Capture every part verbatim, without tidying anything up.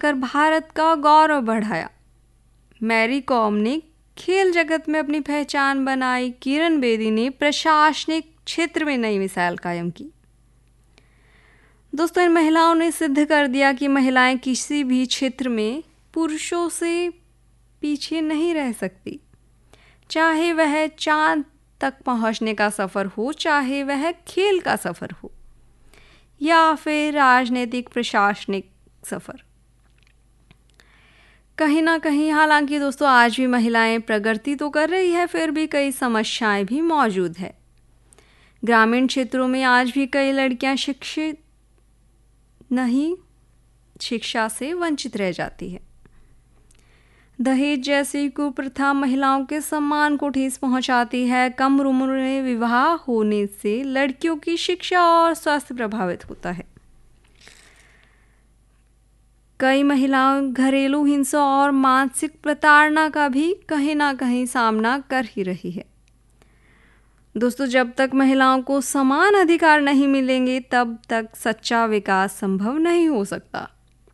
कर भारत का गौरव बढ़ाया। मैरी कॉम ने खेल जगत में अपनी पहचान बनाई। किरण बेदी ने प्रशासनिक क्षेत्र में नई मिसाल कायम की। दोस्तों, इन महिलाओं ने सिद्ध कर दिया कि महिलाएं किसी भी क्षेत्र में पुरुषों से पीछे नहीं रह सकती, चाहे वह चांद तक पहुंचने का सफ़र हो, चाहे वह खेल का सफ़र हो या फिर राजनीतिक प्रशासनिक सफ़र। कहीं ना कहीं हालांकि दोस्तों आज भी महिलाएं प्रगति तो कर रही है, फिर भी कई समस्याएं भी मौजूद है। ग्रामीण क्षेत्रों में आज भी कई लड़कियां शिक्षित नहीं, शिक्षा से वंचित रह जाती है। दहेज जैसी कुप्रथा महिलाओं के सम्मान को ठेस पहुंचाती है। कम उम्र में विवाह होने से लड़कियों की शिक्षा और स्वास्थ्य प्रभावित होता है। कई महिलाएं घरेलू हिंसा और मानसिक प्रताड़ना का भी कहीं ना कहीं सामना कर ही रही है। दोस्तों, जब तक महिलाओं को समान अधिकार नहीं मिलेंगे तब तक सच्चा विकास संभव नहीं हो सकता।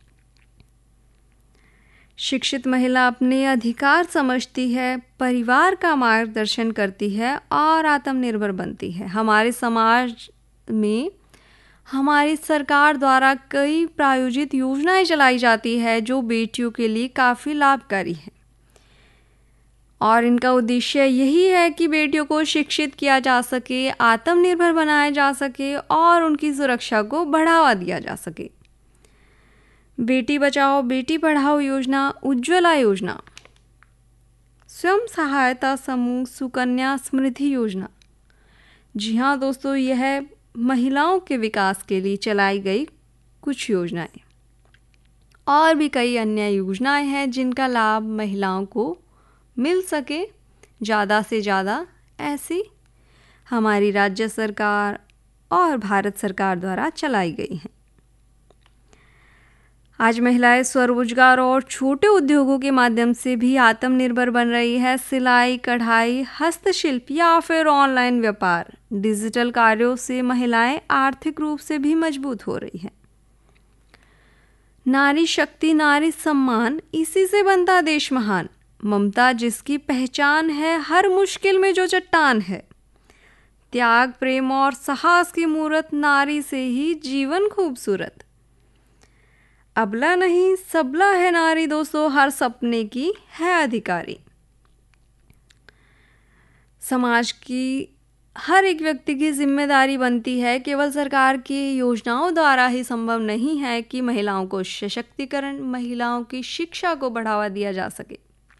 शिक्षित महिला अपने अधिकार समझती है, परिवार का मार्गदर्शन करती है और आत्मनिर्भर बनती है। हमारे समाज में हमारी सरकार द्वारा कई प्रायोजित योजनाएं चलाई जाती है जो बेटियों के लिए काफ़ी लाभकारी है और इनका उद्देश्य यही है कि बेटियों को शिक्षित किया जा सके, आत्मनिर्भर बनाया जा सके और उनकी सुरक्षा को बढ़ावा दिया जा सके। बेटी बचाओ बेटी पढ़ाओ योजना, उज्ज्वला योजना, स्वयं सहायता समूह, सुकन्या समृद्धि योजना। जी हाँ दोस्तों, यह महिलाओं के विकास के लिए चलाई गई कुछ योजनाएं। और भी कई अन्य योजनाएं हैं जिनका लाभ महिलाओं को मिल सके ज़्यादा से ज़्यादा, ऐसी हमारी राज्य सरकार और भारत सरकार द्वारा चलाई गई हैं। आज महिलाएं स्वरोजगार और छोटे उद्योगों के माध्यम से भी आत्मनिर्भर बन रही है। सिलाई, कढ़ाई, हस्तशिल्प या फिर ऑनलाइन व्यापार, डिजिटल कार्यों से महिलाएं आर्थिक रूप से भी मजबूत हो रही हैं। नारी शक्ति, नारी सम्मान, इसी से बनता देश महान। ममता जिसकी पहचान है, हर मुश्किल में जो चट्टान है। त्याग, प्रेम और साहस की मूरत, नारी से ही जीवन खूबसूरत। अबला नहीं सबला है नारी दोस्तों, हर सपने की है अधिकारी। समाज की हर एक व्यक्ति की जिम्मेदारी बनती है। केवल सरकार की योजनाओं द्वारा ही संभव नहीं है कि महिलाओं को सशक्तिकरण, महिलाओं की शिक्षा को बढ़ावा दिया जा सके।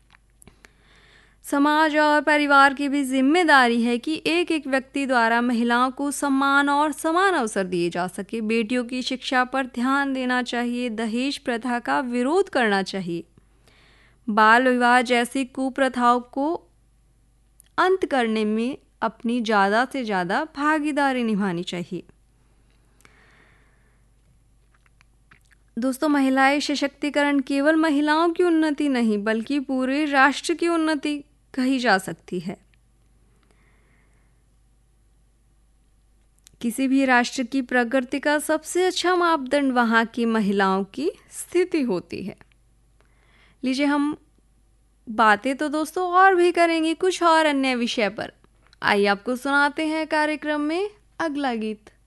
समाज और परिवार की भी जिम्मेदारी है कि एक एक व्यक्ति द्वारा महिलाओं को सम्मान और समान अवसर दिए जा सके। बेटियों की शिक्षा पर ध्यान देना चाहिए, दहेज प्रथा का विरोध करना चाहिए, बाल विवाह जैसी कुप्रथाओं को अंत करने में अपनी ज़्यादा से ज़्यादा भागीदारी निभानी चाहिए। दोस्तों, महिलाएं सशक्तिकरण केवल महिलाओं की उन्नति नहीं बल्कि पूरे राष्ट्र की उन्नति कही जा सकती है। किसी भी राष्ट्र की प्रगति का सबसे अच्छा मापदंड वहाँ की महिलाओं की स्थिति होती है। लीजिए, हम बातें तो दोस्तों और भी करेंगे कुछ और अन्य विषय पर। आइए आपको सुनाते हैं कार्यक्रम में अगला गीत।